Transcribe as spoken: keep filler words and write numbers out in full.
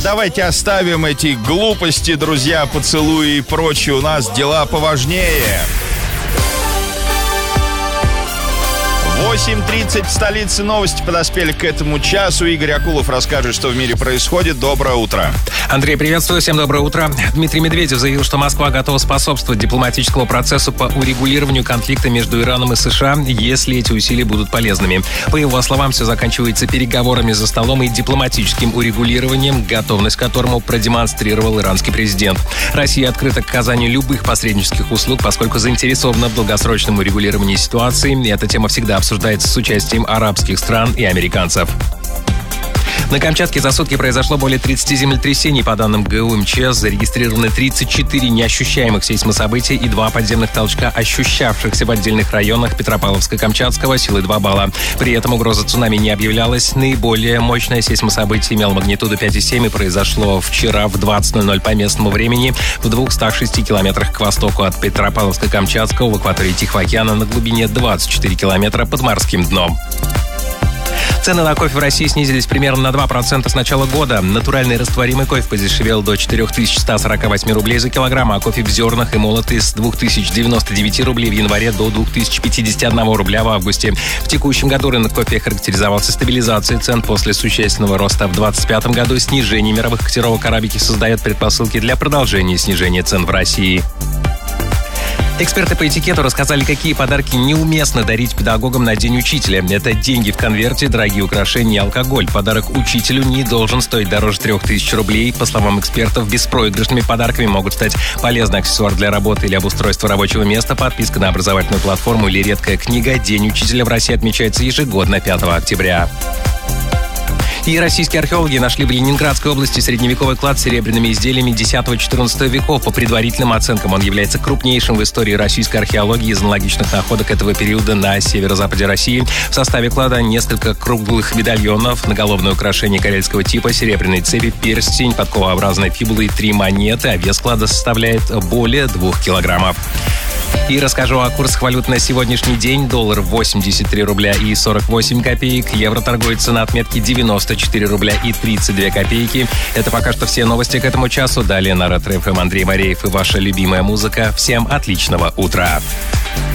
давайте оставим эти глупости, друзья, поцелуи и прочее. У нас дела поважнее. восемь тридцать в столице, новости подоспели к этому часу. Игорь Акулов расскажет, что в мире происходит. Доброе утро. Андрей, приветствую. Всем доброе утро. Дмитрий Медведев заявил, что Москва готова способствовать дипломатическому процессу по урегулированию конфликта между Ираном и США, если эти усилия будут полезными. По его словам, все заканчивается переговорами за столом и дипломатическим урегулированием, готовность к которому продемонстрировал иранский президент. Россия открыта к оказанию любых посреднических услуг, поскольку заинтересована в долгосрочном урегулировании ситуации, и эта тема всегда обсуждается с участием арабских стран и американцев. На Камчатке за сутки произошло более тридцати землетрясений. По данным ГУ МЧС, зарегистрированы тридцать четыре неощущаемых сейсмособытия и два подземных толчка, ощущавшихся в отдельных районах Петропавловска-Камчатского силой два балла. При этом угроза цунами не объявлялась. Наиболее мощное сейсмособытие имело магнитуду пять и семь и произошло вчера в двадцать ноль ноль по местному времени в двухстах шести километрах к востоку от Петропавловска-Камчатского в акватории Тихого океана на глубине двадцать четыре километра под морским дном. Цены на кофе в России снизились примерно на два процента с начала года. Натуральный растворимый кофе подешевел до четыре тысячи сто сорок восемь рублей за килограмм, а кофе в зернах и молотый с две тысячи девяносто девять рублей в январе до две тысячи пятьдесят один рубля в августе. В текущем году рынок кофе характеризовался стабилизацией цен после существенного роста в двадцать пятом году. Снижение мировых котировок арабики создает предпосылки для продолжения снижения цен в России. Эксперты по этикету рассказали, какие подарки неуместно дарить педагогам на День учителя. Это деньги в конверте, дорогие украшения и алкоголь. Подарок учителю не должен стоить дороже трех тысяч рублей. По словам экспертов, беспроигрышными подарками могут стать полезный аксессуар для работы или обустройства рабочего места, подписка на образовательную платформу или редкая книга. День учителя в России отмечается ежегодно пятого октября. И российские археологи нашли в Ленинградской области средневековый клад с серебряными изделиями десятого-четырнадцатого веков. По предварительным оценкам он является крупнейшим в истории российской археологии из аналогичных находок этого периода на северо-западе России. В составе клада несколько круглых медальонов, наголовное украшение карельского типа, серебряные цепи, перстень, подковообразные фибулы и три монеты, а вес клада составляет более двух килограммов. И расскажу о курсах валют на сегодняшний день. Доллар восемьдесят три рубля и сорок восемь копеек. Евро торгуется на отметке девяносто четыре рубля и тридцать две копейки. Это пока что все новости к этому часу. Далее на Ретро-ФМ Андрей Мареев и ваша любимая музыка. Всем отличного утра.